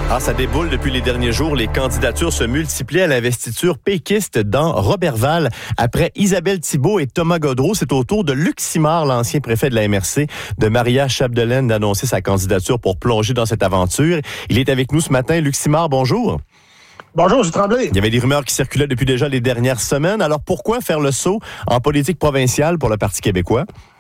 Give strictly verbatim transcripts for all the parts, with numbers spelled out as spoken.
Ah, ça déboule depuis les derniers jours. Les candidatures se multiplient à l'investiture péquiste dans Roberval. Après Isabelle Thibault et Thomas Gaudreault, c'est au tour de Luc Simard, l'ancien préfet de la M R C, de Maria Chapdelaine, d'annoncer sa candidature pour plonger dans cette aventure. Il est avec nous ce matin. Luc Simard, bonjour. Bonjour, M. Tremblay. Il y avait des rumeurs qui circulaient depuis déjà les dernières semaines. Alors, pourquoi faire le saut en politique provinciale pour le Parti québécois?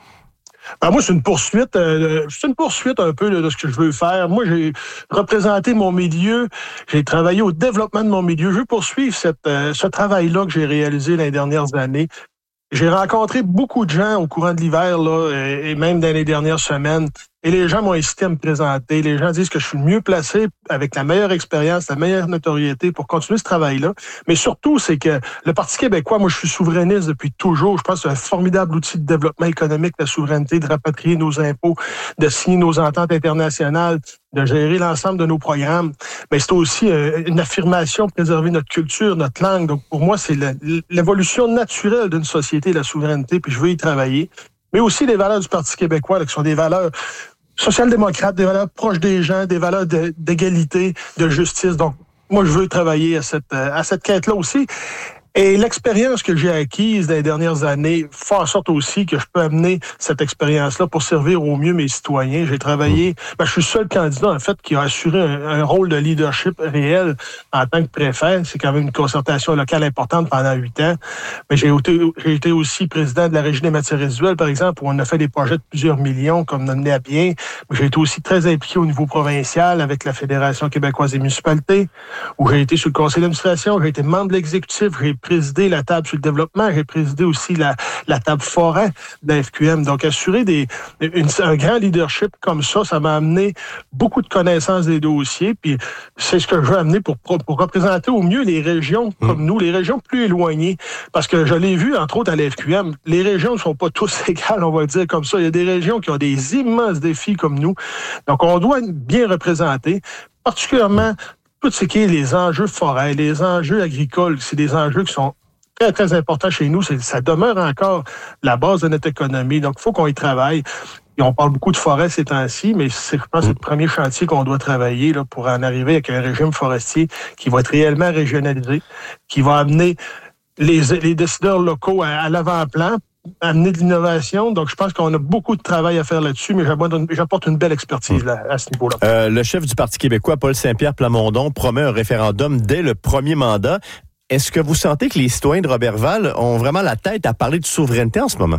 Ben moi, c'est une poursuite, euh, c'est une poursuite un peu là, de ce que je veux faire. Moi, j'ai représenté mon milieu, j'ai travaillé au développement de mon milieu. Je veux poursuivre cette, euh, ce travail-là que j'ai réalisé les dernières années. J'ai rencontré beaucoup de gens au courant de l'hiver là, et, et même dans les dernières semaines. Et les gens m'ont incité à me présenter. Les gens disent que je suis le mieux placé avec la meilleure expérience, la meilleure notoriété pour continuer ce travail-là. Mais surtout, c'est que le Parti québécois, moi, je suis souverainiste depuis toujours. Je pense que c'est un formidable outil de développement économique, la souveraineté, de rapatrier nos impôts, de signer nos ententes internationales, de gérer l'ensemble de nos programmes. Mais c'est aussi une affirmation de préserver notre culture, notre langue. Donc, pour moi, c'est l'évolution naturelle d'une société, la souveraineté, puis je veux y travailler. Mais aussi les valeurs du Parti québécois, là, qui sont des valeurs social-démocrates, des valeurs proches des gens, des valeurs de, d'égalité, de justice. Donc, moi, je veux travailler à cette, à cette quête-là aussi. Et l'expérience que j'ai acquise dans les dernières années fait en sorte aussi que je peux amener cette expérience-là pour servir au mieux mes citoyens. J'ai travaillé, ben, je suis le seul candidat, en fait, qui a assuré un, un rôle de leadership réel en tant que préfet. C'est quand même une concertation locale importante pendant huit ans. Mais j'ai été, j'ai été aussi président de la Régie des matières résiduelles, par exemple, où on a fait des projets de plusieurs millions, comme on à bien. J'ai été aussi très impliqué au niveau provincial avec la Fédération québécoise des municipalités, où j'ai été sur le conseil d'administration, j'ai été membre de l'exécutif, j'ai présidé la table sur le développement, j'ai présidé aussi la, la table forêt de la F Q M. Donc, assurer des, une, un grand leadership comme ça, ça m'a amené beaucoup de connaissances des dossiers, puis c'est ce que je veux amener pour, pour représenter au mieux les régions comme nous, les régions plus éloignées. Parce que je l'ai vu, entre autres, à la F Q M, les régions ne sont pas tous égales, on va le dire comme ça. Il y a des régions qui ont des immenses défis comme nous. Donc, on doit être bien représenté, particulièrement tout ce qui est les enjeux forêts, les enjeux agricoles, c'est des enjeux qui sont très, très importants chez nous. C'est, ça demeure encore la base de notre économie. Donc, il faut qu'on y travaille. Et on parle beaucoup de forêt ces temps-ci, mais c'est, je pense que c'est le premier chantier qu'on doit travailler là, pour en arriver avec un régime forestier qui va être réellement régionalisé, qui va amener les, les décideurs locaux à, à l'avant-plan, amener de l'innovation. Donc, je pense qu'on a beaucoup de travail à faire là-dessus, mais j'apporte une belle expertise là, à ce niveau-là. Euh, le chef du Parti québécois, Paul Saint-Pierre Plamondon, promet un référendum dès le premier mandat. Est-ce que vous sentez que les citoyens de Roberval ont vraiment la tête à parler de souveraineté en ce moment?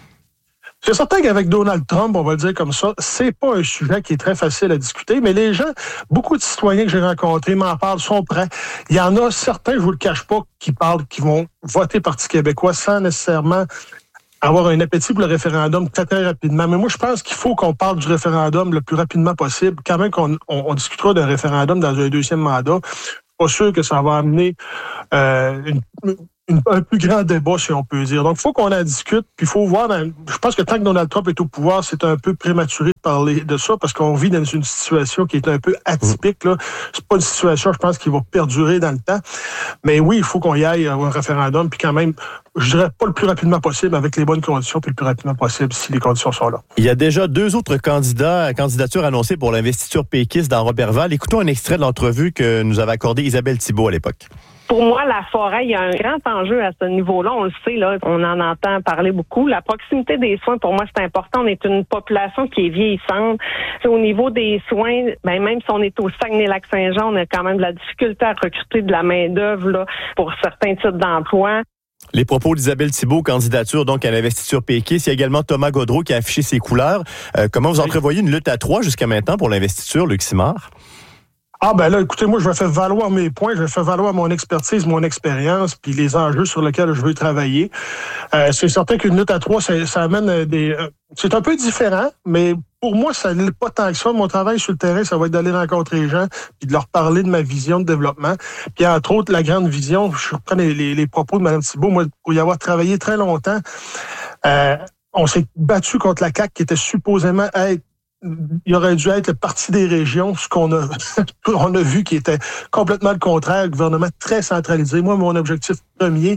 C'est certain qu'avec Donald Trump, on va le dire comme ça, c'est pas un sujet qui est très facile à discuter, mais les gens, beaucoup de citoyens que j'ai rencontrés m'en parlent, sont prêts. Il y en a certains, je vous le cache pas, qui parlent, qui vont voter Parti québécois sans nécessairement avoir un appétit pour le référendum très, très rapidement. Mais moi, je pense qu'il faut qu'on parle du référendum le plus rapidement possible. Quand même qu'on on, on discutera d'un référendum dans un deuxième mandat, je suis pas sûr que ça va amener euh, une... Une, un plus grand débat, si on peut dire. Donc, il faut qu'on en discute, puis il faut voir... Dans, je pense que tant que Donald Trump est au pouvoir, c'est un peu prématuré de parler de ça, parce qu'on vit dans une situation qui est un peu atypique. Là. C'est pas une situation, je pense, qui va perdurer dans le temps. Mais oui, il faut qu'on y aille à un référendum, puis quand même, je dirais pas le plus rapidement possible, avec les bonnes conditions, puis le plus rapidement possible, si les conditions sont là. Il y a déjà deux autres candidats, candidatures annoncées pour l'investiture péquiste dans Roberval. Écoutons un extrait de l'entrevue que nous avait accordée Isabelle Thibault à l'époque. Pour moi, la forêt, il y a un grand enjeu à ce niveau-là. On le sait, là, on en entend parler beaucoup. La proximité des soins, pour moi, c'est important. On est une population qui est vieillissante. C'est au niveau des soins, ben, même si on est au Saguenay-Lac-Saint-Jean, on a quand même de la difficulté à recruter de la main-d'œuvre là, pour certains types d'emplois. Les propos d'Isabelle Thibault, candidature donc à l'investiture péquiste. Il y a également Thomas Gaudreault qui a affiché ses couleurs. Euh, comment vous entrevoyez une lutte à trois jusqu'à maintenant pour l'investiture, Luc Simard? Ah ben là, écoutez, moi, je vais faire valoir mes points, je vais faire valoir mon expertise, mon expérience, puis les enjeux sur lesquels je veux travailler. Euh, c'est certain qu'une lutte à trois, ça, ça amène des... Euh, c'est un peu différent, mais pour moi, ça n'est pas tant que ça. Mon travail sur le terrain, ça va être d'aller rencontrer les gens, puis de leur parler de ma vision de développement. Puis entre autres, la grande vision, je reprends les, les, les propos de Mme Thibault, moi, pour y avoir travaillé très longtemps, euh, on s'est battu contre la C A Q qui était supposément être il aurait dû être le parti des régions, ce qu'on a, on a vu qui était complètement le contraire, un gouvernement très centralisé. Moi, mon objectif premier,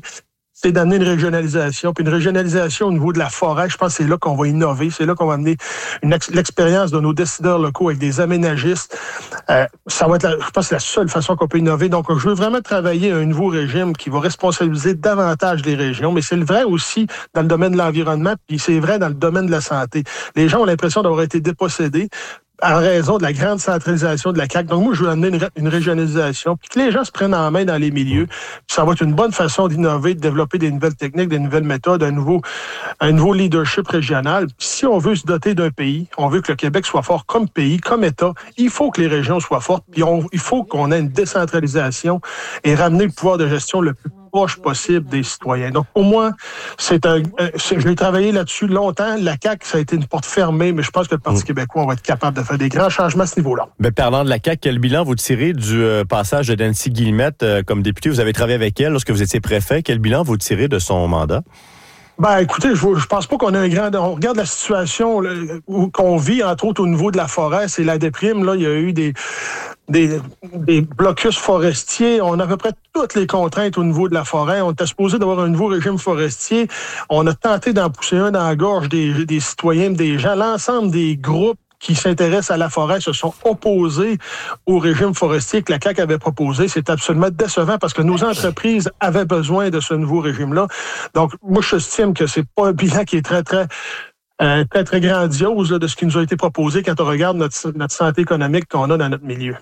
c'est d'amener une régionalisation. Puis une régionalisation au niveau de la forêt, je pense que c'est là qu'on va innover. C'est là qu'on va amener une ex- l'expérience de nos décideurs locaux avec des aménagistes. Euh, ça va être, la, je pense, que c'est la seule façon qu'on peut innover. Donc, je veux vraiment travailler un nouveau régime qui va responsabiliser davantage les régions. Mais c'est le vrai aussi dans le domaine de l'environnement, puis c'est vrai dans le domaine de la santé. Les gens ont l'impression d'avoir été dépossédés en raison de la grande centralisation de la C A Q. Donc, moi, je veux amener une, une régionalisation, puis que les gens se prennent en main dans les milieux. Ça va être une bonne façon d'innover, de développer des nouvelles techniques, des nouvelles méthodes, un nouveau, un nouveau leadership régional. Puis si on veut se doter d'un pays, on veut que le Québec soit fort comme pays, comme État, il faut que les régions soient fortes, puis on, il faut qu'on ait une décentralisation et ramener le pouvoir de gestion le plus proche possible des citoyens. Donc, pour moi, c'est un, c'est, j'ai travaillé là-dessus longtemps. La C A Q, ça a été une porte fermée, mais je pense que le Parti mmh. québécois, on va être capable de faire des grands changements à ce niveau-là. Mais parlant de la C A Q, quel bilan vous tirez du euh, passage de Nancy Guillemette euh, comme députée? Vous avez travaillé avec elle lorsque vous étiez préfet. Quel bilan vous tirez de son mandat? Ben, écoutez, je, je pense pas qu'on a un grand... On regarde la situation là, où, qu'on vit, entre autres, au niveau de la forêt. C'est la déprime, là. Il y a eu des... Des, des blocus forestiers. On a à peu près toutes les contraintes au niveau de la forêt. On était supposé d'avoir un nouveau régime forestier. On a tenté d'en pousser un dans la gorge des, des citoyens, des gens. L'ensemble des groupes qui s'intéressent à la forêt se sont opposés au régime forestier que la C A Q avait proposé. C'est absolument décevant parce que nos entreprises avaient besoin de ce nouveau régime-là. Donc, moi, je estime que c'est pas un bilan qui est très, très... Euh, très, très grandiose là, de ce qui nous a été proposé quand on regarde notre, notre santé économique qu'on a dans notre milieu.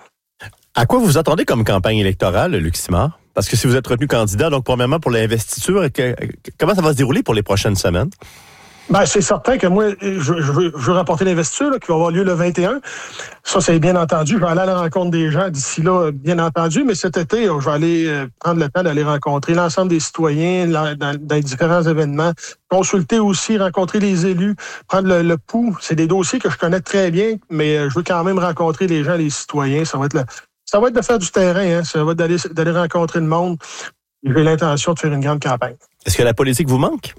À quoi vous vous attendez comme campagne électorale, Luc Simard? Parce que si vous êtes retenu candidat, donc premièrement pour l'investiture, que, comment ça va se dérouler pour les prochaines semaines? Ben, c'est certain que moi, je, je, veux, je veux remporter l'investiture là, qui va avoir lieu le vingt et un. Ça, c'est bien entendu. Je vais aller à la rencontre des gens d'ici là, bien entendu. Mais cet été, je vais aller euh, prendre le temps d'aller rencontrer l'ensemble des citoyens dans, dans les différents événements, consulter aussi, rencontrer les élus, prendre le, le pouls. C'est des dossiers que je connais très bien, mais je veux quand même rencontrer les gens, les citoyens. Ça va être le, ça va être de faire du terrain. Hein. Ça va être d'aller, d'aller rencontrer le monde. J'ai l'intention de faire une grande campagne. Est-ce que la politique vous manque?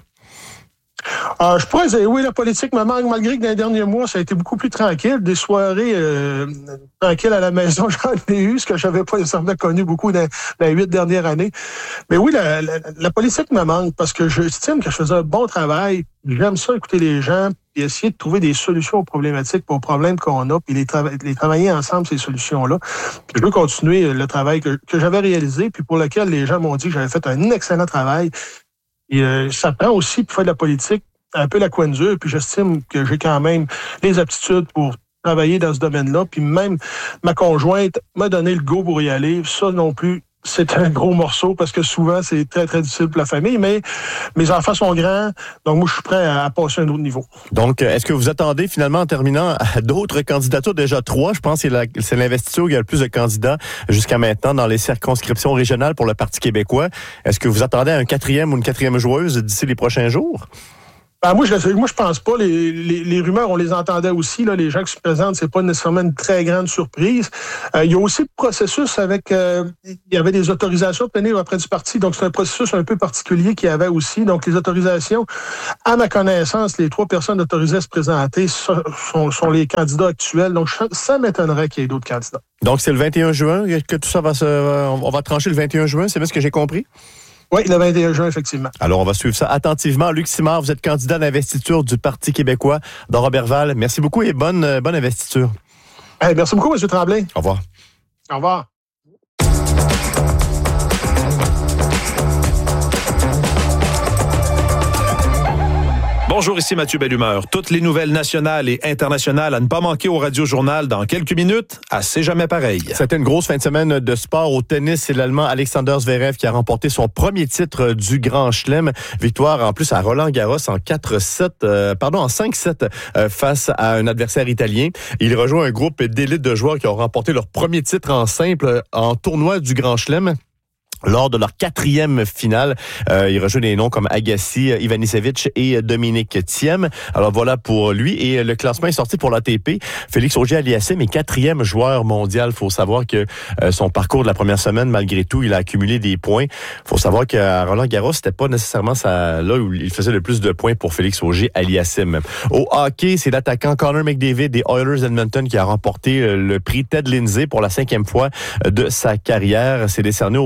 Euh, je pourrais dire, oui, la politique me manque, malgré que dans les derniers mois, ça a été beaucoup plus tranquille. Des soirées euh, tranquilles à la maison, j'en ai eu, ce que je n'avais pas nécessairement connu beaucoup dans, dans les huit dernières années. Mais oui, la, la, la politique me manque parce que j'estime que je faisais un bon travail. J'aime ça, écouter les gens et essayer de trouver des solutions aux problématiques, aux problèmes qu'on a, puis les, trava- les travailler ensemble, ces solutions-là. Puis je veux continuer le travail que, que j'avais réalisé, puis pour lequel les gens m'ont dit que j'avais fait un excellent travail. Et euh, ça prend aussi, pour faire de la politique, un peu la coin dure, puis j'estime que j'ai quand même les aptitudes pour travailler dans ce domaine-là, puis même ma conjointe m'a donné le go pour y aller. Ça non plus, c'est un gros morceau, parce que souvent, c'est très, très difficile pour la famille, mais mes enfants sont grands, donc moi, je suis prêt à, à passer à un autre niveau. Donc, est-ce que vous attendez finalement, en terminant, à d'autres candidatures, déjà trois? Je pense que c'est, la, c'est l'investiture où il y a le plus de candidats jusqu'à maintenant dans les circonscriptions régionales pour le Parti québécois. Est-ce que vous attendez à un quatrième ou une quatrième joueuse d'ici les prochains jours? Ben moi, je moi, je pense pas. Les, les, les rumeurs, on les entendait aussi. Là, les gens qui se présentent, c'est pas nécessairement une très grande surprise. Euh, il y a aussi le processus avec... Euh, il y avait des autorisations obtenues auprès du parti. Donc, c'est un processus un peu particulier qu'il y avait aussi. Donc, les autorisations, à ma connaissance, les trois personnes autorisées à se présenter sont, sont, sont les candidats actuels. Donc, ça m'étonnerait qu'il y ait d'autres candidats. Donc, c'est le vingt et un juin que tout ça va se... On va trancher le vingt et un juin, c'est bien ce que j'ai compris? Oui, le vingt et un juin, effectivement. Alors, on va suivre ça attentivement. Luc Simard, vous êtes candidat d'investiture du Parti québécois dans Roberval. Merci beaucoup et bonne, bonne investiture. Hey, merci beaucoup, M. Tremblay. Au revoir. Au revoir. Bonjour, ici Mathieu Bellumeur. Toutes les nouvelles nationales et internationales à ne pas manquer au Radio-Journal dans quelques minutes. À C'est jamais pareil. C'était une grosse fin de semaine de sport au tennis. C'est l'Allemand Alexander Zverev qui a remporté son premier titre du Grand Chelem. Victoire en plus à Roland-Garros en quatre sept, euh, pardon, en cinq sept euh, face à un adversaire italien. Il rejoint un groupe d'élite de joueurs qui ont remporté leur premier titre en simple en tournoi du Grand Chelem. Lors de leur quatrième finale, euh, il rejoint des noms comme Agassi, Ivanisevic et Dominique Thiem. Alors voilà pour lui. Et le classement est sorti pour l'A T P. Félix Auger-Aliassime est quatrième joueur mondial. Faut savoir que euh, son parcours de la première semaine, malgré tout, il a accumulé des points. Faut savoir qu'à Roland-Garros, c'était pas nécessairement ça, là où il faisait le plus de points pour Félix Auger-Aliassime. Au hockey, c'est l'attaquant Connor McDavid des Oilers Edmonton qui a remporté le prix Ted Lindsay pour la cinquième fois de sa carrière. C'est décerné aux joueurs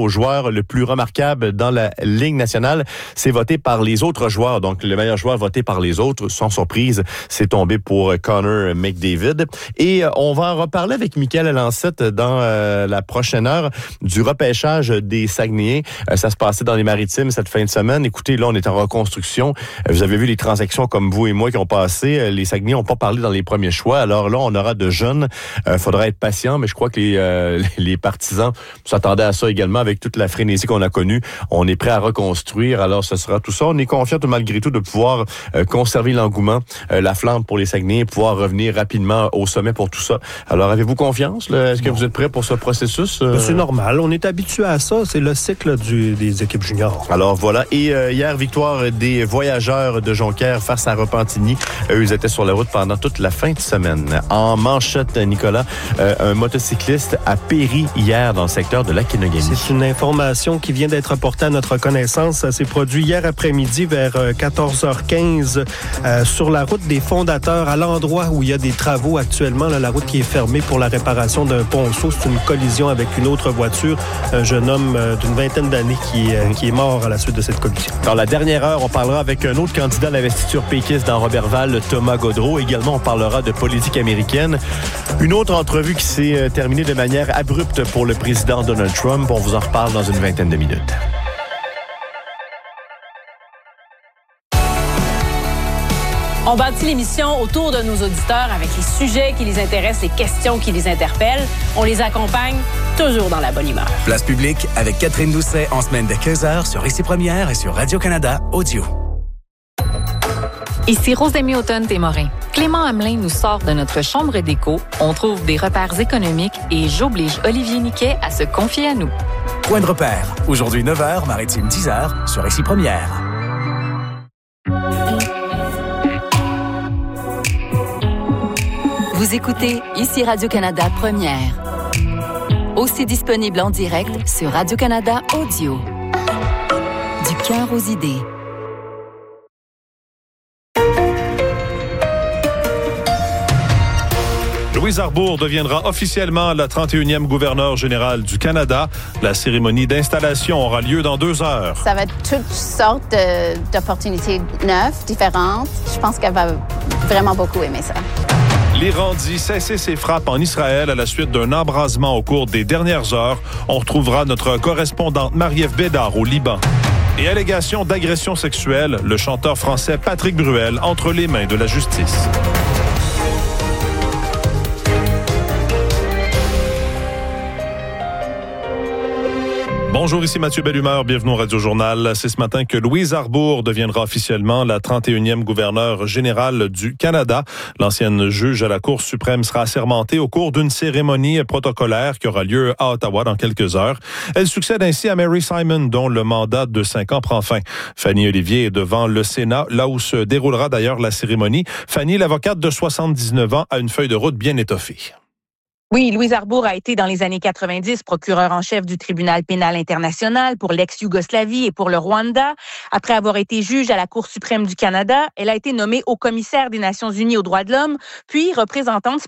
joueur le plus remarquable dans la Ligue nationale. C'est voté par les autres joueurs. Donc, le meilleur joueur voté par les autres, sans surprise, c'est tombé pour Connor McDavid. Et euh, on va en reparler avec Michael Lancette dans euh, la prochaine heure du repêchage des Saguenayens. Euh, ça se passait dans les Maritimes cette fin de semaine. Écoutez, là, on est en reconstruction. Euh, vous avez vu les transactions comme vous et moi qui ont passé. Euh, les Saguenayens n'ont pas parlé dans les premiers choix. Alors là, on aura de jeunes. Il euh, faudra être patient, mais je crois que les, euh, les partisans s'attendaient à ça également avec toute la frénésie qu'on a connue. On est prêt à reconstruire. Alors, ce sera tout ça. On est confiant malgré tout de pouvoir euh, conserver l'engouement, euh, la flamme pour les Saguenayens, pouvoir revenir rapidement au sommet pour tout ça. Alors, avez-vous confiance? Là? Est-ce que vous êtes prêts pour ce processus? Euh... C'est normal. On est habitué à ça. C'est le cycle du, des équipes juniors. Alors, voilà. Et euh, hier, victoire des Voyageurs de Jonquière face à Repentigny. Eux, ils étaient sur la route pendant toute la fin de semaine. En manchette, Nicolas, euh, un motocycliste a péri hier dans le secteur de l'Aquinogami. C'est une information qui vient d'être portée à notre connaissance. Ça s'est produit hier après-midi vers quatorze heures quinze euh, sur la route des Fondateurs, à l'endroit où il y a des travaux actuellement. Là, la route qui est fermée pour la réparation d'un ponceau. C'est une collision avec une autre voiture. Un jeune homme euh, d'une vingtaine d'années qui, euh, qui est mort à la suite de cette collision. Dans la dernière heure, on parlera avec un autre candidat à l'investiture péquiste dans Roberval, Thomas Gaudreau. Également, on parlera de politique américaine. Une autre entrevue qui s'est euh, terminée de manière abrupte pour le président Donald Trump. On vous en reparle dans une vingtaine de minutes. On bâtit l'émission autour de nos auditeurs avec les sujets qui les intéressent, les questions qui les interpellent. On les accompagne toujours dans la bonne humeur. Place publique avec Catherine Doucet en semaine dès quinze heures sur Ici Première et sur Radio-Canada Audio. Ici Rosemée Automne-Témorin. Clément Hamelin nous sort de notre chambre d'écho. On trouve des repères économiques et j'oblige Olivier Niquet à se confier à nous. Point de repère. Aujourd'hui neuf heures, Maritime dix heures sur Ici Première. Vous écoutez Ici Radio-Canada Première. Aussi disponible en direct sur Radio-Canada Audio. Du cœur aux idées. Louise Arbour deviendra officiellement la trente et unième gouverneure générale du Canada. La cérémonie d'installation aura lieu dans deux heures. Ça va être toutes sortes de, d'opportunités neuves, différentes. Je pense qu'elle va vraiment beaucoup aimer ça. L'Iran dit cesser ses frappes en Israël à la suite d'un embrasement au cours des dernières heures. On retrouvera notre correspondante Marie-Ève Bédard au Liban. Et allégation d'agression sexuelle, le chanteur français Patrick Bruel entre les mains de la justice. Bonjour, ici Mathieu Bellumeur, bienvenue au Radio-Journal. C'est ce matin que Louise Arbour deviendra officiellement la trente et unième gouverneure générale du Canada. L'ancienne juge à la Cour suprême sera assermentée au cours d'une cérémonie protocolaire qui aura lieu à Ottawa dans quelques heures. Elle succède ainsi à Mary Simon, dont le mandat de cinq ans prend fin. Fanny Olivier est devant le Sénat, là où se déroulera d'ailleurs la cérémonie. Fanny, l'avocate de soixante-dix-neuf ans, a une feuille de route bien étoffée. Oui, Louise Arbour a été dans les années quatre-vingt-dix procureur en chef du tribunal pénal international pour l'ex-Yougoslavie et pour le Rwanda. Après avoir été juge à la Cour suprême du Canada, elle a été nommée haut-commissaire des Nations unies aux droits de l'homme, puis représentante